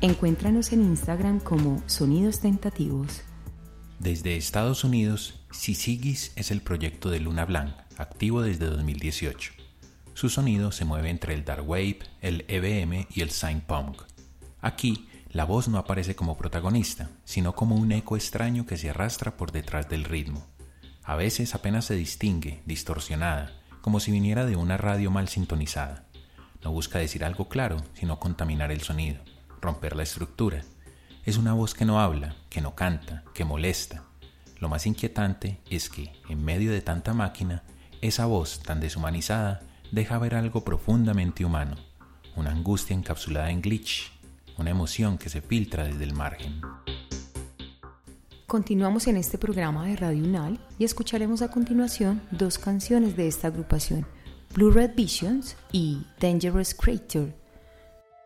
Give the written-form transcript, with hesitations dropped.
Encuéntranos en Instagram como Sonidos Tentativos. Desde Estados Unidos, Syzygies es el proyecto de Luna Blanc, activo desde 2018. Su sonido se mueve entre el dark wave, el EBM y el synth-punk. Aquí, la voz no aparece como protagonista, sino como un eco extraño que se arrastra por detrás del ritmo. A veces apenas se distingue, distorsionada, como si viniera de una radio mal sintonizada. No busca decir algo claro, sino contaminar el sonido, romper la estructura. Es una voz que no habla, que no canta, que molesta. Lo más inquietante es que, en medio de tanta máquina, esa voz tan deshumanizada deja ver algo profundamente humano, una angustia encapsulada en glitch, una emoción que se filtra desde el margen. Continuamos en este programa de Radio UNAL y escucharemos a continuación 2 canciones de esta agrupación, Blue Red Visions y Dangerous Creature,